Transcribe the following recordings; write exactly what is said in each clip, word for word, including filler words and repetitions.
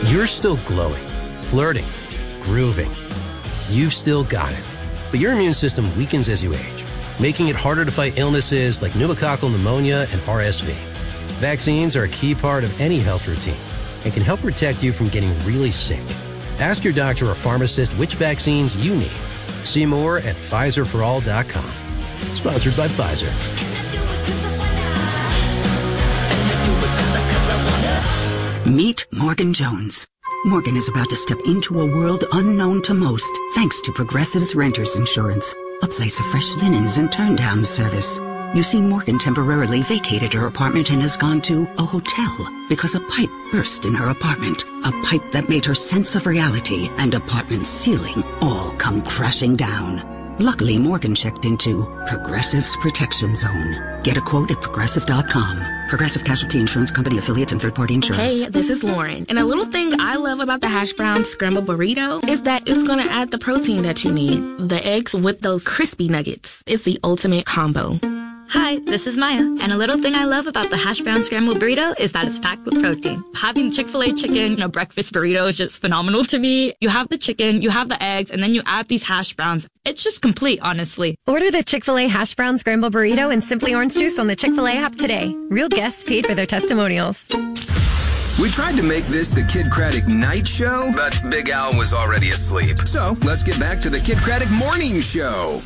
You're still glowing, flirting, grooving. You've still got it. But your immune system weakens as you age, making it harder to fight illnesses like pneumococcal pneumonia and R S V. Vaccines are a key part of any health routine and can help protect you from getting really sick. Ask your doctor or pharmacist which vaccines you need. See more at Pfizer for all dot com. Sponsored by Pfizer. Meet Morgan Jones. Morgan is about to step into a world unknown to most, thanks to Progressive's Renters Insurance, a place of fresh linens and turn-down service. You see, Morgan temporarily vacated her apartment and has gone to a hotel because a pipe burst in her apartment. A pipe that made her sense of reality and apartment ceiling all come crashing down. Luckily, Morgan checked into Progressive's Protection Zone. Get a quote at progressive dot com. Progressive Casualty Insurance Company affiliates and third-party insurance. Hey, this is Lauren. And a little thing I love about the hash brown scrambled burrito is that it's going to add the protein that you need. The eggs with those crispy nuggets. It's the ultimate combo. Hi, this is Maya, and a little thing I love about the hash brown scrambled burrito is that it's packed with protein. Having Chick-fil-A chicken in a breakfast burrito is just phenomenal to me. You have the chicken, you have the eggs, and then you add these hash browns. It's just complete, honestly. Order the Chick-fil-A hash brown scrambled burrito and Simply Orange Juice on the Chick-fil-A app today. Real guests paid for their testimonials. We tried to make this the Kid Craddock Night Show, but Big Al was already asleep. So let's get back to the Kid Craddock Morning Show.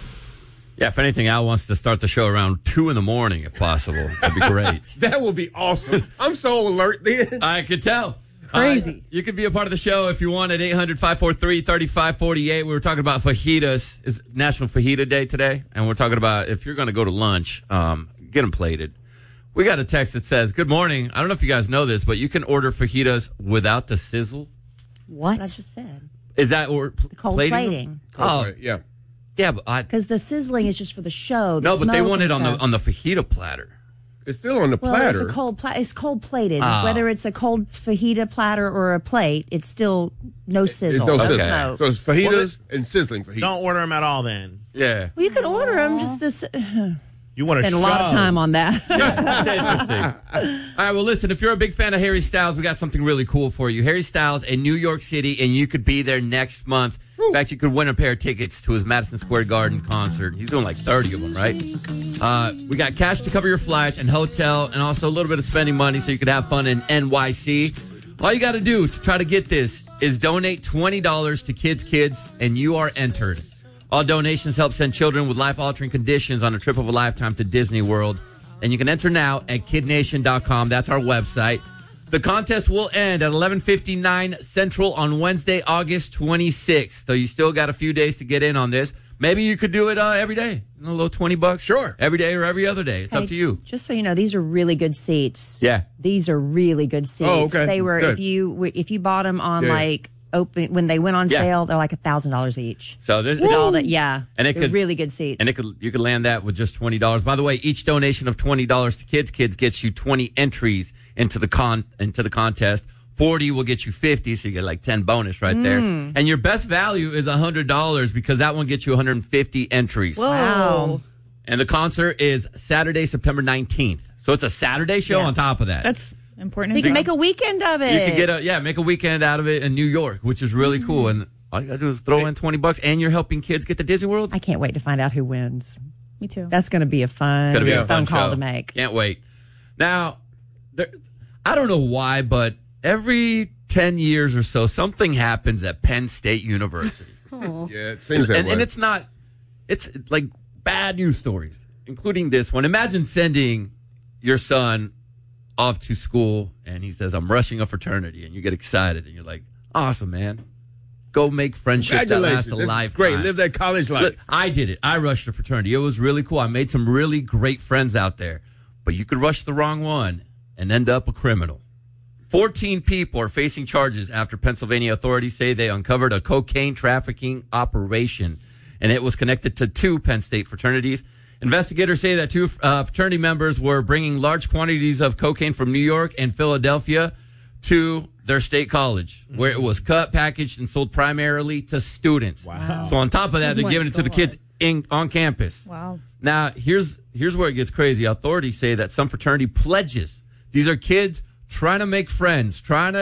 Yeah, if anything, Al wants to start the show around two in the morning, if possible. That'd be great. That will be awesome. I'm so alert then. I could tell. Crazy. Uh, you could be a part of the show if you want at eight hundred, five four three, three five four eight. We were talking about fajitas. It's National Fajita Day today, and we're talking about if you're going to go to lunch, um, get them plated. We got a text that says, good morning. I don't know if you guys know this, but you can order fajitas without the sizzle. What? I just said. Is that or pl- Cold plating plating. Cold oh, plate, yeah. Yeah, but I... Because the sizzling is just for the show. The no, but they smoke want it and on the stuff. on the fajita platter. It's still on the Well, platter. it's a cold pla- It's cold plated. Oh. Whether it's a cold fajita platter or a plate, it's still no sizzle. It's no Okay. sizzle. smoke. So it's fajitas and sizzling fajitas. Don't order them at all then. Yeah. Well, you could order them. Just this. You want to Spend a lot of time on that. Interesting. All right, well, listen, if you're a big fan of Harry Styles, we got something really cool for you. Harry Styles in New York City, and you could be there next month. In fact, you could win a pair of tickets to his Madison Square Garden concert. He's doing like thirty of them, right? Uh, we got cash to cover your flights and hotel, and also a little bit of spending money so you could have fun in N Y C. All you got to do to try to get this is donate twenty dollars to Kids Kids, and you are entered. All donations help send children with life-altering conditions on a trip of a lifetime to Disney World. And you can enter now at kid nation dot com. That's our website. The contest will end at eleven fifty-nine Central on Wednesday, August twenty-sixth. So you still got a few days to get in on this. Maybe you could do it uh, every day. A little twenty bucks. Sure. Every day or every other day. It's Hey, up to you. Just so you know, these are really good seats. Yeah. These are really good seats. Oh, okay. They were Good. if you if you bought them on Yeah. like open when they went on Yeah. sale, they're like a thousand dollars each. So there's With all that, yeah, And it they're could- really good seats. And it could you could land that with just twenty dollars. By the way, each donation of twenty dollars to Kids Kids gets you twenty entries into the con into the contest. forty will get you fifty, so you get like ten bonus right there. And your best value is one hundred dollars because that one gets you one hundred fifty entries. Whoa. Wow. And the concert is Saturday, September nineteenth. So it's a Saturday show Yeah. on top of that. That's important. So you can make a weekend of it. You could get a yeah, make a weekend out of it in New York, which is really cool. And all you gotta do is throw in twenty bucks, and you're helping kids get to Disney World. I can't wait to find out who wins. Me too. That's going to be a fun, It's gonna be a phone fun call show. to make. Can't wait. Now, there, I don't know why, but every ten years or so, something happens at Penn State University. Yeah, it seems that and, way. and it's not, it's like bad news stories, including this one. Imagine sending your son off to school and he says, I'm rushing a fraternity, and you get excited and you're like, awesome, man. Go make friendships that last a This is lifetime. great. Live that college life. Look, I did it. I rushed a fraternity. It was really cool. I made some really great friends out there. But you could rush the wrong one and end up a criminal. fourteen people are facing charges after Pennsylvania authorities say they uncovered a cocaine trafficking operation, and it was connected to two Penn State fraternities. Investigators say that two uh, fraternity members were bringing large quantities of cocaine from New York and Philadelphia to their state college, where it was cut, packaged, and sold primarily to students. Wow. So on top of that, Oh they're my giving it to the God. kids in, on campus. Wow. Now, here's here's where it gets crazy. Authorities say that some fraternity pledges. These are kids trying to make friends, trying to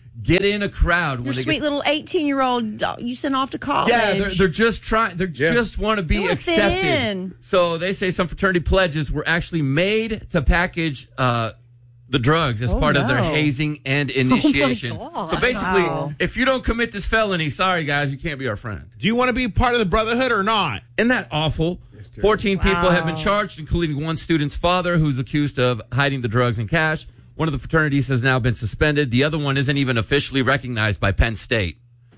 get in a crowd. Your when they sweet get, little eighteen-year-old you sent off to college. Yeah, they're, they're just trying. They Yeah. just want to be They wanna fit accepted. in. So they say some fraternity pledges were actually made to package uh, the drugs as Oh, part of their no. hazing and initiation. God. So basically, Wow. if you don't commit this felony, sorry guys, you can't be our friend. Do you want to be part of the brotherhood or not? Isn't that awful? fourteen people have been charged, including one student's father who's accused of hiding the drugs and cash. One of the fraternities has now been suspended. The other one isn't even officially recognized by Penn State.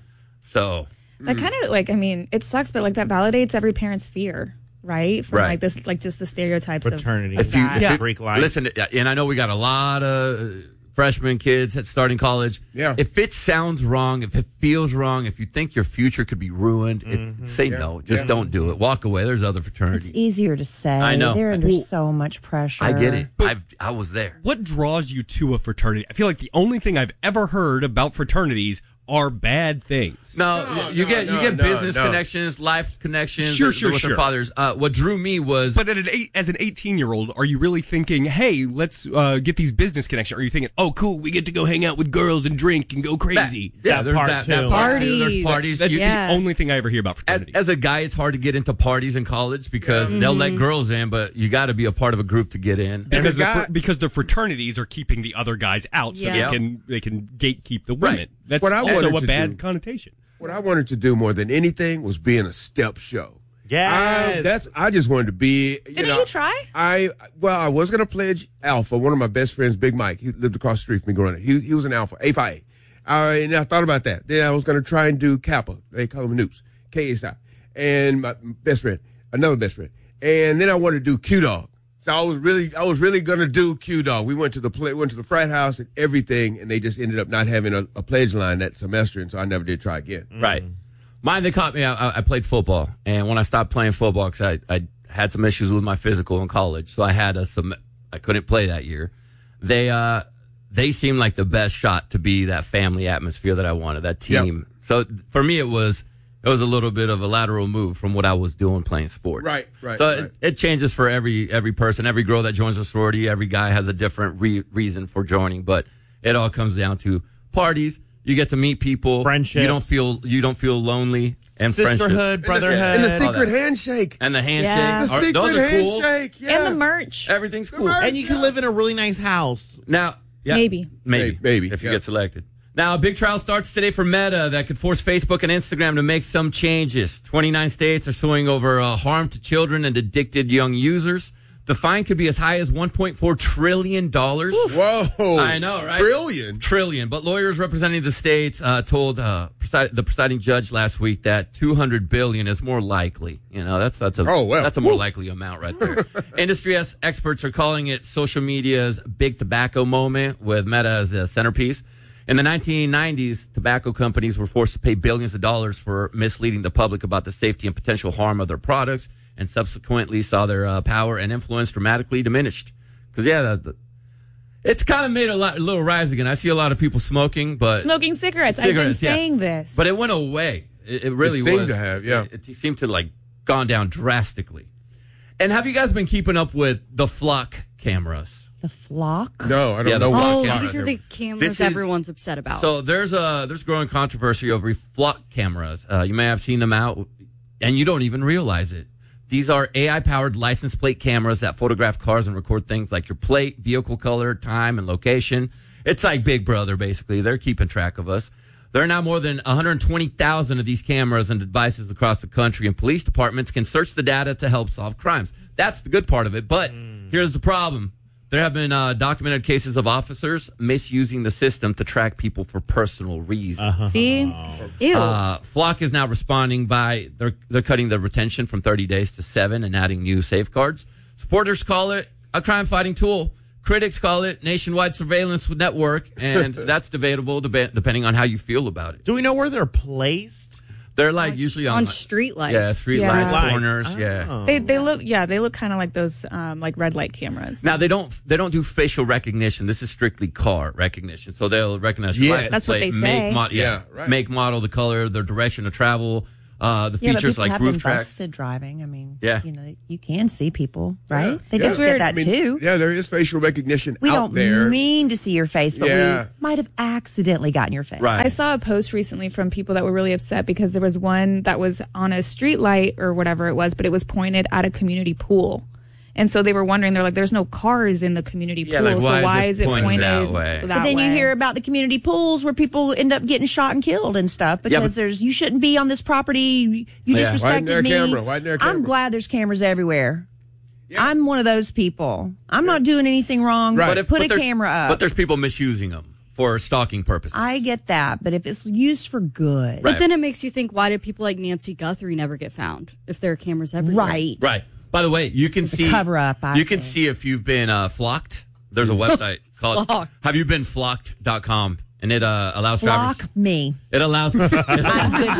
So That kind of like, I mean, it sucks, but like that validates every parent's fear, right? From Right. like this, like just the stereotypes Fraternity. of if you, that. if Yeah. you- Greek life. listen, and I know we got a lot of uh, freshman kids at starting college. Yeah. If it sounds wrong, if it feels wrong, if you think your future could be ruined, it, say no. Just Yeah. don't do it. Walk away. There's other fraternities. It's easier to say. I know. They're under Well, so much pressure. I get it. I've, I was there. What draws you to a fraternity? I feel like the only thing I've ever heard about fraternities are bad things. No, No, you no, get you no, get no, business no. connections, life connections. Sure, with- sure, with sure. their fathers. Uh, what drew me was, But at an eight, as an eighteen-year-old, are you really thinking, hey, let's uh, get these business connections? Are you thinking, oh, cool, we get to go hang out with girls and drink and go crazy? yeah, That there's part that, too. that part too. There's Parties. parties. That's You- Yeah. the only thing I ever hear about as, fraternities. as a guy, it's hard to get into parties in college because they'll let girls in, but you got to be a part of a group to get in. because, As a the, guy- fr- because the fraternities are keeping the other guys out, so Yeah. they can they can gatekeep the women. Right. That's What I also wanted a to bad do- connotation. What I wanted to do more than anything was be in a step show. Yes. I, that's I just wanted to be. You Didn't know, you try? I well, I was gonna pledge Alpha. One of my best friends, Big Mike, he lived across the street from me growing up. He he was an Alpha, A Phi A. Uh, and I thought about that. Then I was gonna try and do Kappa. They call them Noops, K S I. And my best friend, another best friend. And then I wanted to do Q Dog. So I was really, I was really gonna do Q Dog. We went to the play, went to the frat house and everything, and they just ended up not having a, a pledge line that semester, and so I never did try again. Right. Mine, they caught me. I, I played football, and when I stopped playing football, because I, I had some issues with my physical in college, so I had a some. I couldn't play that year. They uh they seemed like the best shot to be that family atmosphere that I wanted, that team. Yep. So for me, it was it was a little bit of a lateral move from what I was doing playing sports. Right, right, So right. It, it changes for every every person, every girl that joins a sorority. Every guy has a different re- reason for joining, but it all comes down to parties. You get to meet people. Friendships. You don't feel you don't feel lonely and Sisterhood, friendships. brotherhood. And the secret that. handshake. And the handshake. Yeah. The Are- secret those are cool. handshake. Yeah. And the merch. Everything's cool. merch. And you can live in a really nice house. Now, yeah, Maybe. maybe, Maybe, maybe, if you yeah. get selected. Now, a big trial starts today for Meta that could force Facebook and Instagram to make some changes. twenty-nine states are suing over uh, harm to children and addicted young users. The fine could be as high as one point four trillion dollars. Whoa. I know, right? Trillion. Trillion. But lawyers representing the states uh, told uh, preside- the presiding judge last week that two hundred billion dollars is more likely. You know, that's that's a Oh, well. that's a more Woo. likely amount right there. Industry es- experts are calling it social media's big tobacco moment, with Meta as a centerpiece. In the nineteen nineties, tobacco companies were forced to pay billions of dollars for misleading the public about the safety and potential harm of their products, and subsequently saw their uh, power and influence dramatically diminished. Because, yeah, the, the, it's kind of made a, lot, a little rise again. I see a lot of people smoking, but Smoking cigarettes. cigarettes, I've been yeah. saying this. But it went away. It, it really It seemed was. to have, yeah. It, it seemed to, like, gone down drastically. And have you guys been keeping up with the flock cameras? The flock? No, I don't Yeah, the know. flock Oh, camera. these are the cameras This is- everyone's upset about. So there's a there's growing controversy over flock cameras. Uh, you may have seen them out, and you don't even realize it. These are A I-powered license plate cameras that photograph cars and record things like your plate, vehicle color, time, and location. It's like Big Brother, basically. They're keeping track of us. There are now more than one hundred twenty thousand of these cameras and devices across the country, and police departments can search the data to help solve crimes. That's the good part of it. But here's the problem. There have been uh, documented cases of officers misusing the system to track people for personal reasons. See? Ew. Uh, Flock is now responding by they're they're cutting the retention from thirty days to seven and adding new safeguards. Supporters call it a crime-fighting tool. Critics call it nationwide surveillance network, and that's debatable dep- depending on how you feel about it. Do we know where they're placed? They're like usually on, on street lights. yeah, street Yeah. lights, Lights. corners, Oh. yeah. They they look yeah they look kind of like those um, like red light cameras. Now they don't they don't do facial recognition. This is strictly car recognition. So they'll recognize your Yeah. license That's what plate, they make, say. mod- yeah, Yeah, right. make, model, the color, their direction of travel, Uh, the Yeah, but features people like have roof been tracks. busted driving. I mean, Yeah. you know, you can see people, right? Yeah. They Yeah. just get that I mean, too. Yeah, there is facial recognition We out don't there. mean to see your face, but Yeah. we might have accidentally gotten your face. I saw a post recently from people that were really upset because there was one that was on a street light or whatever it was, but it was pointed at a community pool. And so they were wondering, they're like, there's no cars in the community Yeah, pool, like, so why is why it is it pointed pointed that way? that But then way? you hear about the community pools where people end up getting shot and killed and stuff because Yeah, but- there's you shouldn't be on this property. You Yeah. disrespected Why isn't there a me. camera? Why isn't there a camera? I'm glad there's cameras everywhere. I'm one of those people. I'm not doing anything wrong. Right. But if- put but a there's- camera up. But there's people misusing them for stalking purposes. I get that, but if it's used for good, But then it makes you think, why did people like Nancy Guthrie never get found if there are cameras everywhere? right? Right. By the way, you can It's a see cover-up, I You can think. see if you've been uh, flocked. There's a website called Flocked. Have You Been Flocked dot com, and it uh, allows drivers. Block me. It allows. I'm good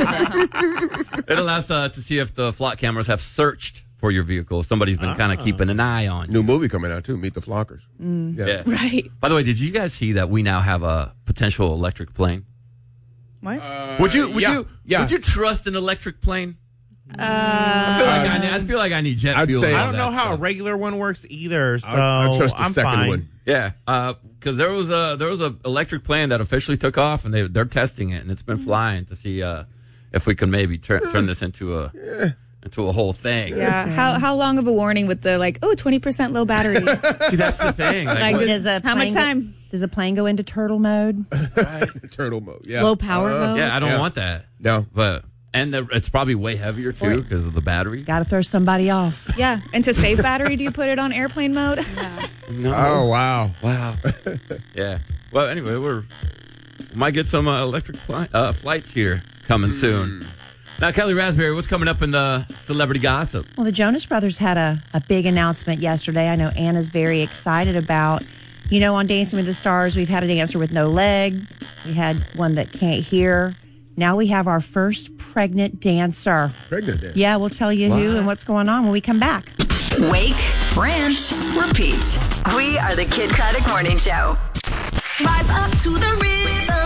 with it. It allows uh, to see if the flock cameras have searched for your vehicle. If somebody's been kind of keeping an eye on you. New movie coming out too. Meet the Flockers. Mm. Yeah. Yeah. Right. By the way, did you guys see that we now have a potential electric plane? What? Would you? Would yeah, you? yeah. Would you trust an electric plane? Uh, I feel like I need, I feel like I need jet I'd fuel. say- and I all don't that know how stuff. a regular one works either, so I, I trust the I'm second fine. one. Yeah, because there was a there was a electric plane that officially took off, and they they're testing it, and it's been flying to see uh, if we can maybe tur- turn this into a into a whole thing. yeah. How how long of a warning with the like, oh, twenty percent low battery? See, that's the thing. Like, Like, what- Does a How much plane go- time? does a plane go into turtle mode? Turtle mode. Yeah. Low power Uh, mode? yeah, I don't Yeah. want that. No. But and the, it's probably way heavier too because of the battery. Got to throw somebody off. Yeah. And to save battery, do you put it on airplane mode? No. Oh wow. Wow. Yeah. Well, anyway, we're we might get some uh, electric fly, uh, flights here coming soon. Now, Kelly Raspberry, what's coming up in the celebrity gossip? Well, the Jonas Brothers had a, a big announcement yesterday. I know Anna's very excited about. You know, on Dancing with the Stars, we've had a dancer with no leg. We had one that can't hear. Now we have our first pregnant dancer. Pregnant dancer? Yeah, we'll tell you who and what's going on when we come back. Wake, rant, repeat. We are the Kid Craddock Morning Show. Rise up to the rhythm.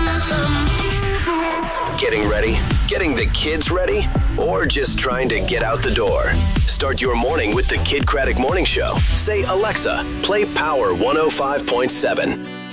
Getting ready? Getting the kids ready? Or just trying to get out the door? Start your morning with the Kid Craddock Morning Show. Say, Alexa, play Power one oh five point seven.